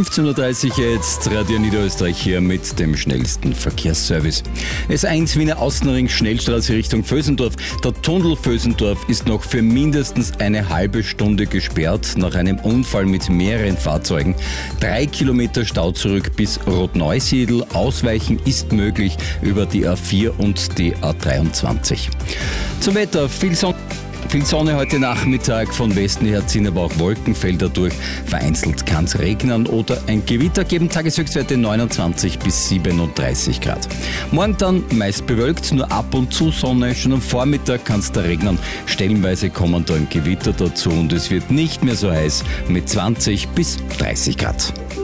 15.30 Uhr jetzt, Radio Niederösterreich hier mit dem schnellsten Verkehrsservice. S1 Wiener Außenring Schnellstraße Richtung Vösendorf. Der Tunnel Vösendorf ist noch für mindestens eine halbe Stunde gesperrt nach einem Unfall mit mehreren Fahrzeugen. 3 Kilometer Stau zurück bis Rotneusiedl. Ausweichen ist möglich über die A4 und die A23. Zum Wetter, viel Sonne heute Nachmittag, von Westen her ziehen aber auch Wolkenfelder durch. Vereinzelt kann es regnen oder ein Gewitter geben. Tageshöchstwerte 29 bis 37 Grad. Morgen dann meist bewölkt, nur ab und zu Sonne. Schon am Vormittag kann es da regnen. Stellenweise kommen da ein Gewitter dazu und es wird nicht mehr so heiß mit 20 bis 30 Grad.